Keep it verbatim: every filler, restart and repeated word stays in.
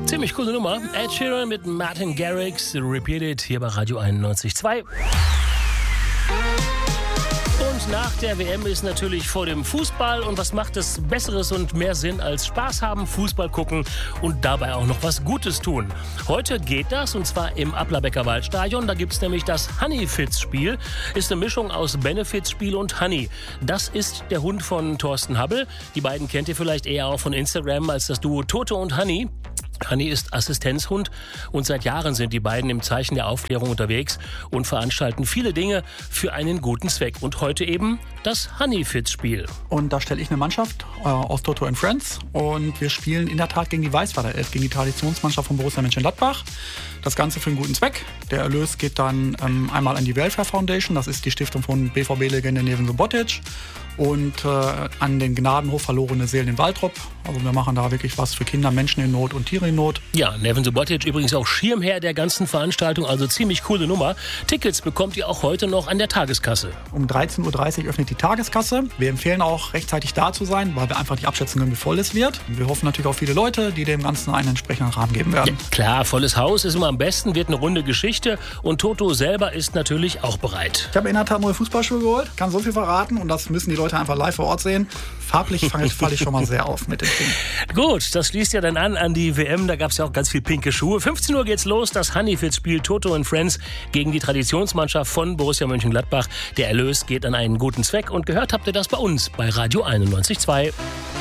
Ziemlich coole Nummer. Ed Sheeran mit Martin Garrix, Repeated, hier bei Radio einundneunzig Komma zwei. Und nach der W M ist natürlich vor dem Fußball. Und was macht es Besseres und mehr Sinn als Spaß haben, Fußball gucken und dabei auch noch was Gutes tun? Heute geht das, und zwar im Applerbecker Waldstadion. Da gibt es nämlich das Honeyfits-Spiel. Ist eine Mischung aus Benefits-Spiel und Honey. Das ist der Hund von Thorsten Habbel. Die beiden kennt ihr vielleicht eher auch von Instagram als das Duo Toto und Honey. Honey ist Assistenzhund und seit Jahren sind die beiden im Zeichen der Aufklärung unterwegs und veranstalten viele Dinge für einen guten Zweck. Und heute eben das Honeyfits-Spiel. Und da stelle ich eine Mannschaft äh, aus Toto and Friends und wir spielen in der Tat gegen die Weißwasser elf, gegen die Traditionsmannschaft von Borussia Mönchengladbach. Das Ganze für einen guten Zweck. Der Erlös geht dann ähm, einmal an die Welfare Foundation, das ist die Stiftung von B V B-Legende Neven Subotic, und äh, an den Gnadenhof Verlorene Seelen in Waltrop. Also wir machen da wirklich was für Kinder, Menschen in Not und Tiere in Not. Ja, Neven Subotic übrigens auch Schirmherr der ganzen Veranstaltung, also ziemlich coole Nummer. Tickets bekommt ihr auch heute noch an der Tageskasse. Um dreizehn Uhr dreißig öffnet die Tageskasse. Wir empfehlen auch rechtzeitig da zu sein, weil wir einfach nicht abschätzen können, wie voll es wird. Und wir hoffen natürlich auf viele Leute, die dem Ganzen einen entsprechenden Rahmen geben werden. Ja, klar, volles Haus ist immer am besten, wird eine runde Geschichte und Toto selber ist natürlich auch bereit. Ich habe in der Tat neue Fußballschuhe geholt, kann so viel verraten und das müssen die Leute einfach live vor Ort sehen. Farblich falle ich, fall ich schon mal sehr auf mit dem Ding. Gut, das schließt ja dann an an die W M, da gab es ja auch ganz viel pinke Schuhe. fünfzehn Uhr geht's los, das Honeyfits-Spiel Toto and Friends gegen die Traditionsmannschaft von Borussia Mönchengladbach. Der Erlös geht an einen guten Zweck und gehört habt ihr das bei uns bei Radio einundneunzig Komma zwei.